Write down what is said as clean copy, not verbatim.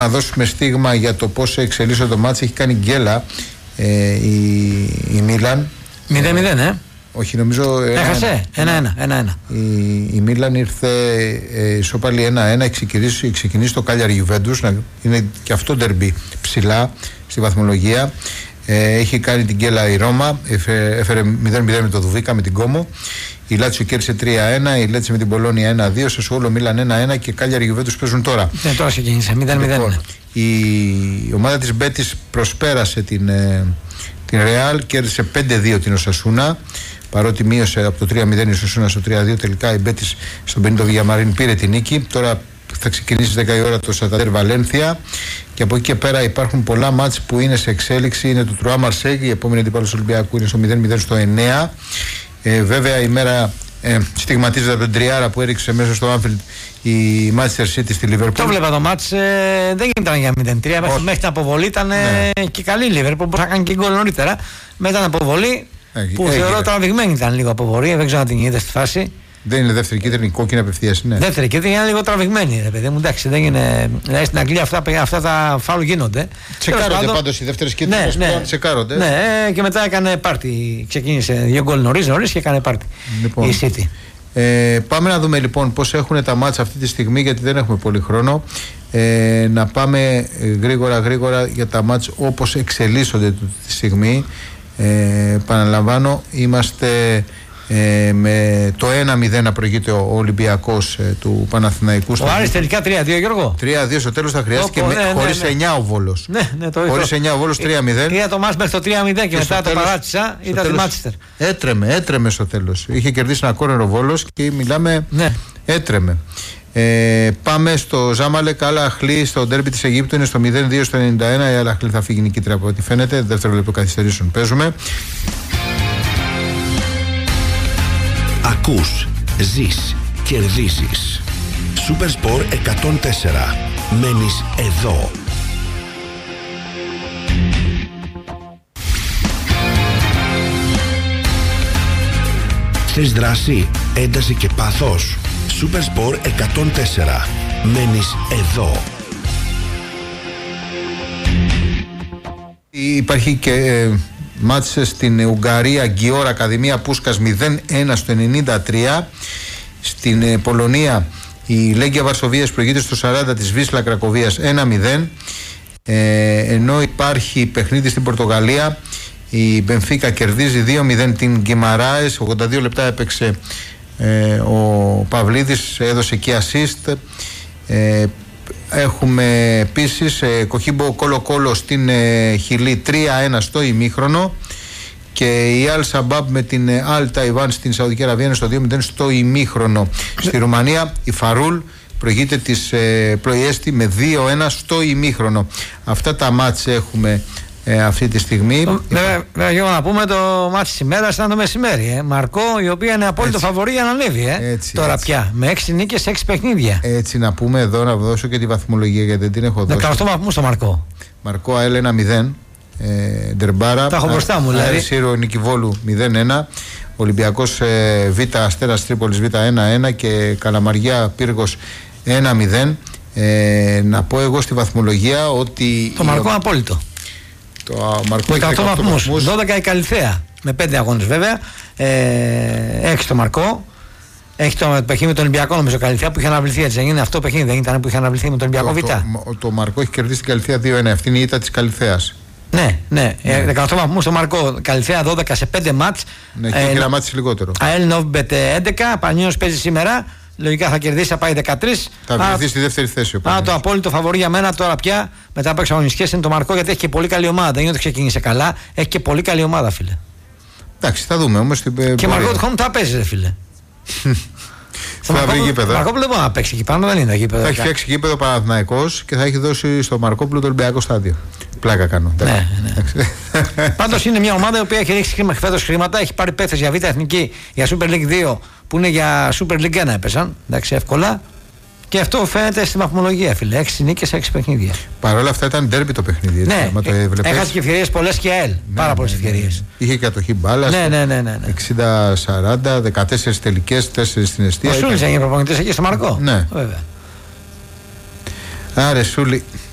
να δώσουμε στίγμα για το πώς εξελίσσεται το μάτς. Έχει κάνει γκέλα η Μίλαν. 0-0, Όχι, νομίζω. Έχασε. 1-1. Η Μίλαν ήρθε ισόπαλη 1-1. Ξεκινήσει το Κάλιαρι Γιουβέντους. Είναι και αυτό ντερμπι ψηλά στη βαθμολογία. Έχει κάνει την γκέλα η Ρώμα. Έφερε 0-0 με το Δουβίκα, με την Κόμο. Η Λάτσιο κέρδισε 3-1. Η Λέτσε με την Πολόνια 1-2. Σασουόλο Μίλαν 1-1 και Κάλιαρι Γιουβέντους παίζουν τώρα. Ναι, τώρα ξεκίνησε. 0-0. Λοιπόν, η ομάδα της Μπέτις προσπέρασε την Ρεάλ. Κέρδισε 5-2 την Οσασούνα. Παρότι μείωσε από το 3-0 η Οσασούνα στο 3-2, τελικά η Μπέτις στον Μπενίτο Βιγιαμαρίν πήρε την νίκη. Τώρα θα ξεκινήσει 10 η ώρα το Σανταντέρ Βαλένθια. Και από εκεί και πέρα υπάρχουν πολλά μάτς που είναι σε εξέλιξη. Είναι το Τρουά Μαρσέγγι, η επόμενη αντίπαλος του Ολυμπιακού είναι στο 0-0 στο 9. Βέβαια η μέρα στιγματίζεται από τον τριάρα που έριξε μέσα στο Άνφιλντ η Manchester City στη Liverpool. Το βλέπα το μάτς, δεν ήταν για 0-3. Μέχρι την αποβολή ήταν και καλή η Liverpool, μπορούσε να κάνει και γκολ νωρίτερα. Μετά την αποβολή, που θεωρώ τραβηγμένη ήταν λίγο αποβολή, δεν ξέρω αν την είδε στη φάση. Δεν είναι δεύτερη κίτρινη, κόκκινη απευθείας. Ναι. Δεύτερη κίτρινη είναι λίγο τραβηγμένη, ρε παιδί μου. Εντάξει, δεν είναι. Δηλαδή στην Αγγλία αυτά τα φάουλ γίνονται. Τσεκάρονται πάντως οι δεύτερες κίτρινες. Τσεκάρονται. Ναι, και μετά έκανε πάρτι. Ξεκίνησε 2 γκολ νωρίς και έκανε πάρτι. Λοιπόν, η City. Πάμε να δούμε λοιπόν πώς έχουν τα μάτσα αυτή τη στιγμή, γιατί δεν έχουμε πολύ χρόνο. Να πάμε γρήγορα για τα μάτσα όπως εξελίσσονται τη στιγμή. Επαναλαμβάνω, είμαστε με το 1-0 να προηγείται ο Ολυμπιακός του Παναθηναϊκού. Ο Άρης τελικά 3-2, Γιώργο. 3-2 στο τέλος θα χρειάστηκε χωρίς 9 ο Βόλος. Ναι, το χωρίς 9 ο Βόλος 3-0. Είδα το μάτς μέχρι το 3-0 και μετά το παράτησα. Ήταν τη Μάντσεστερ. Έτρεμε στο τέλος. Είχε κερδίσει ένα κόρνερ ο Βόλος και μιλάμε. Ναι. Έτρεμε. Πάμε στο Ζάμαλεκ. Αλ-Αχλή στο ντέρμπι της Αιγύπτου είναι στο 0-2 στο 91. Η Αλ-Αχλή θα φύγει νικήτρια από ό,τι φαίνεται. Δεύτερο λεπτό καθυστερήσεων παίζουμε. Ακούς, ζεις, κερδίζεις. Supersport 104. Μένεις εδώ. Θες δράση, ένταση και πάθος. Supersport 104. Μένεις εδώ. Υπάρχει και μάτς στην Ουγγαρία, Γκιόρ Ακαδημία Πούσκας 0-1 στο 93. Στην Πολωνία η Λέγκια Βαρσοβίας προηγείται στο 40 της Βίσλα Κρακοβίας 1-0. Ενώ υπάρχει παιχνίδι στην Πορτογαλία, η Μπενφίκα κερδίζει 2-0 την Γκιμαράες. 82 λεπτά έπαιξε ο Παυλίδης, έδωσε και assist. Έχουμε επίσης Κοχίμπο Κόλο στην Χιλή 3-1 στο ημίχρονο. Και η Αλ Σαμπάμπ με την Αλ Ταϊβάν στην Σαουδική Αραβία είναι στο 2-0 στο ημίχρονο. Στη Ρουμανία η Φαρούλ προηγείται της Πloiesti με 2-1 στο ημίχρονο. Αυτά τα μάτς έχουμε αυτή τη στιγμή. Βέβαια, Γιώργο, να πούμε το μάτς της ημέρας ήταν το μεσημέρι. Μαρκό, η οποία είναι απόλυτο φαβορί για να ανέβει. Τώρα πια με 6 νίκες, 6 παιχνίδια. Έτσι να πούμε εδώ, να δώσω και τη βαθμολογία γιατί δεν την έχω δώσει. 18 βαθμούς στο Μαρκό. Μαρκό ΑΕΛ 1-0. Ντερμπάρα. Τα έχω μπροστά μου, δηλαδή. Σύρο Νικηβόλου 0-1. Ολυμπιακός Β Αστέρας Τρίπολης Β 1-1 και Καλαμαριά Πύργος 1-0. Να πω εγώ στη βαθμολογία ότι. Το Μαρκό απόλυτο. Το Μαρκό έχει 18 βαθμούς. 12 η Καλυθέα με 5 αγώνες βέβαια. 6 το Μαρκό. Έχει το παιχνίδι με τον Ολυμπιακό νομίζω Καλυθέα που είχε αναβληθεί. Έτσι δεν είναι αυτό το παιχνίδι, δεν ήταν που είχε αναβληθεί με τον Ολυμπιακό Β. Το Μαρκό έχει κερδίσει την Καλυθέα 2-1. Αυτή είναι η ήττα της Καλυθέας. Ναι. 18 βαθμούς στο Μαρκό. Καλυθέα 12 σε 5 μάτς. Ναι, και έχει ένα μάτς λιγότερο. ΑΕΛ Νόβμπετ 11. Πανιόνιος παίζει σήμερα. Λογικά θα κερδίσει, θα πάει 13. Θα βρεθεί στη δεύτερη θέση. Το απόλυτο φαβορί για μένα τώρα πια μετά από εξαγωνιστικές είναι το Μαρκό, γιατί έχει και πολύ καλή ομάδα. Δεν είναι ότι ξεκίνησε καλά, έχει και πολύ καλή ομάδα, φίλε. Εντάξει, θα δούμε όμως. Και Μαρκό του θα παίζει, ρε φίλε. Θα βρει γήπεδο. Μαρκόπουλο δεν μπορεί να παίξει εκεί πάνω, δεν είναι γήπεδο. Θα έχει φτιάξει γήπεδο Παναθηναϊκός και θα έχει δώσει στο Μαρκόπουλο το Ολυμπιακό στάδιο. Πλάκα κάνω. Ναι. Πάντως είναι μια ομάδα η οποία έχει ρίξει φέτος χρήματα, έχει πάρει παίκτες για Β' Εθνική, για Super League 2 που είναι για Super League 1 έπεσαν. Εντάξει, εύκολα. Και αυτό φαίνεται στη βαθμολογία, φίλε. 6 νίκες, 6 παιχνίδια. Παρ' όλα αυτά ήταν ντέρμπι το παιχνίδι. Ναι, έχασε και ευκαιρίες πολλές και ΑΕΛ. Πάρα πολλές ευκαιρίες. Είχε κατοχή μπάλα. Ναι. 60-40, 14 τελικές, 4 στην εστία. Ο Σούλης έγινε προπονητής εκεί στο Μαρκό. Ναι. Βέβαια. Άρε Σούλη.